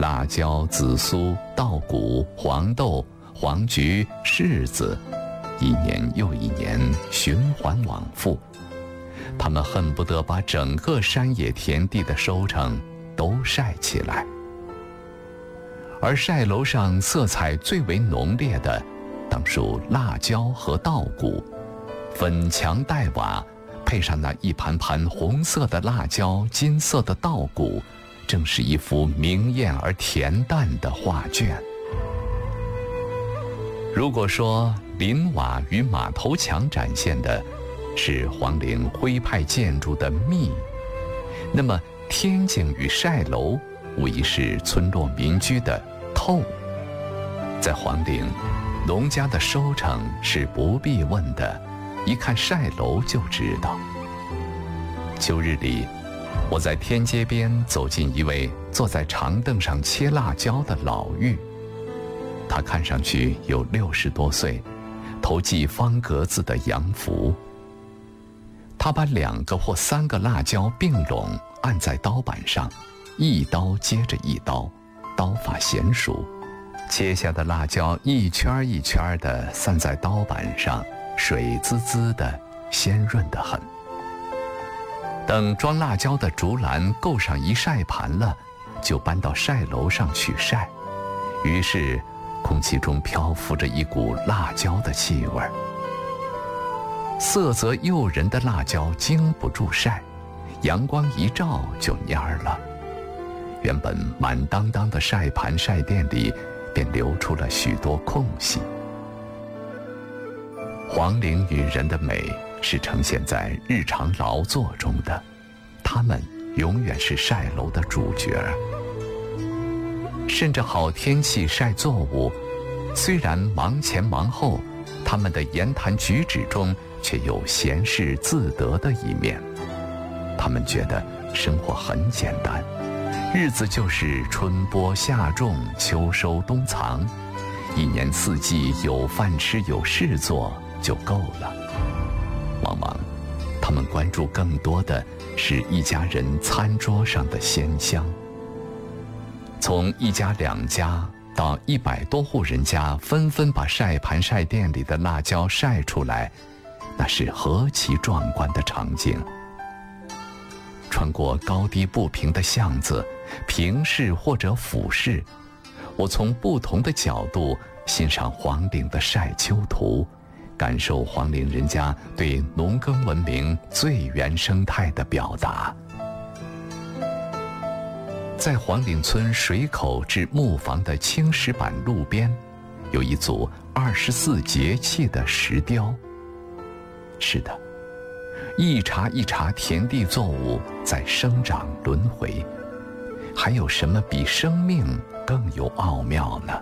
辣椒、紫苏、稻谷、黄豆、黄菊、柿子，一年又一年循环往复。他们恨不得把整个山野田地的收成都晒起来。而晒楼上色彩最为浓烈的，当属辣椒和稻谷，粉墙黛瓦，配上那一盘盘红色的辣椒、金色的稻谷，正是一幅明艳而恬淡的画卷。如果说林瓦与马头墙展现的是皇陵徽派建筑的密，那么天井与晒楼无疑是村落民居的透。在皇陵，农家的收成是不必问的，一看晒楼就知道。秋日里，我在天街边走进一位坐在长凳上切辣椒的老妪，他看上去有60多岁，头系方格子的洋服。他把2个或3个辣椒并拢按在刀板上，一刀接着一刀，刀法娴熟，切下的辣椒一圈一圈地散在刀板上，水滋滋的，鲜润得很。等装辣椒的竹篮够上一晒盘了，就搬到晒楼上去晒。于是空气中漂浮着一股辣椒的气味。色泽诱人的辣椒经不住晒，阳光一照就蔫儿了。原本满当当的晒盘晒垫里便留出了许多空隙。皇陵女人的美是呈现在日常劳作中的，她们永远是晒楼的主角。甚至好天气晒作物，虽然忙前忙后，她们的言谈举止中却有闲适自得的一面。她们觉得生活很简单，日子就是春播夏种，秋收冬藏，一年四季有饭吃有事做就够了。往往他们关注更多的是一家人餐桌上的鲜香。从1家2家到100多户人家纷纷把晒盘晒垫里的辣椒晒出来，那是何其壮观的场景。穿过高低不平的巷子，平视或者俯视，我从不同的角度欣赏皇陵的晒秋图，感受皇陵人家对农耕文明最原生态的表达。在皇陵村水口至木房的青石板路边，有一组24节气的石雕。是的，一茬一茬田地作物在生长轮回，还有什么比生命更有奥妙呢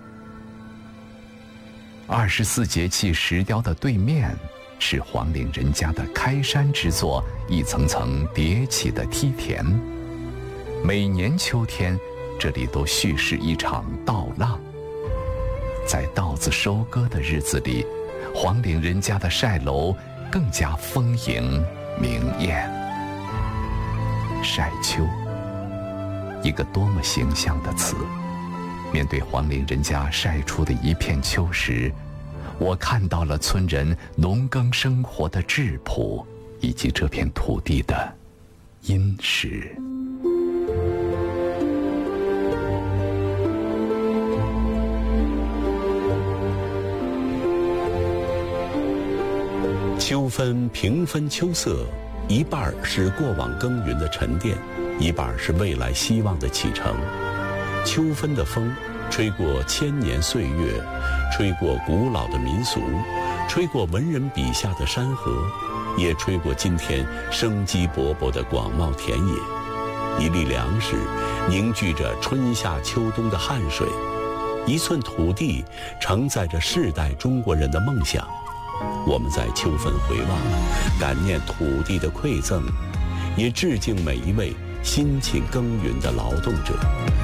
？24节气石雕的对面是皇陵人家的开山之作，一层层叠起的梯田。每年秋天，这里都蓄势一场稻浪。在稻子收割的日子里，皇陵人家的晒楼更加丰盈明艳。晒秋，一个多么形象的词。面对皇陵人家晒出的一片秋实，我看到了村人农耕生活的质朴，以及这片土地的殷实。 秋分平分秋色，一半是过往耕耘的沉淀，一半是未来希望的启程。秋分的风吹过千年岁月，吹过古老的民俗，吹过文人笔下的山河，也吹过今天生机勃勃的广袤田野。一粒粮食凝聚着春夏秋冬的汗水，一寸土地承载着世代中国人的梦想。我们在秋分回望，感念土地的馈赠，也致敬每一位辛勤耕耘的劳动者。